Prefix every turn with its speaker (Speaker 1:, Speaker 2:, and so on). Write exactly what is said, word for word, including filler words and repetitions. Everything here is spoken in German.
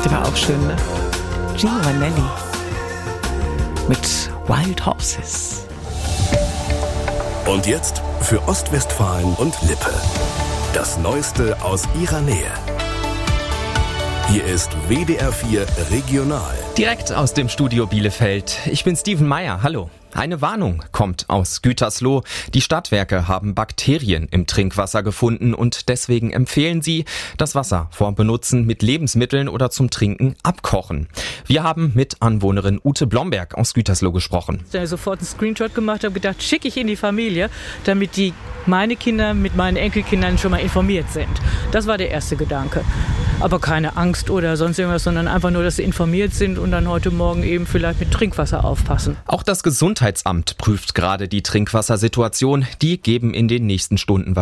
Speaker 1: Der war auch schön, ne? Gino Vanelli mit Wild Horses.
Speaker 2: Und jetzt für Ostwestfalen und Lippe. Das Neueste aus ihrer Nähe. Hier ist W D R vier Regional.
Speaker 3: Direkt aus dem Studio Bielefeld. Ich bin Steven Meyer. Hallo. Eine Warnung kommt aus Gütersloh. Die Stadtwerke haben Bakterien im Trinkwasser gefunden und deswegen empfehlen sie, das Wasser vor Benutzen mit Lebensmitteln oder zum Trinken abkochen. Wir haben mit Anwohnerin Ute Blomberg aus Gütersloh gesprochen.
Speaker 4: Ich habe sofort einen Screenshot gemacht, habe gedacht, schicke ich in die Familie, damit die meine Kinder mit meinen Enkelkindern schon mal informiert sind. Das war der erste Gedanke. Aber keine Angst oder sonst irgendwas, sondern einfach nur, dass sie informiert sind und dann heute Morgen eben vielleicht mit Trinkwasser aufpassen.
Speaker 3: Auch das Gesundheitsamt prüft gerade die Trinkwassersituation. Die geben in den nächsten Stunden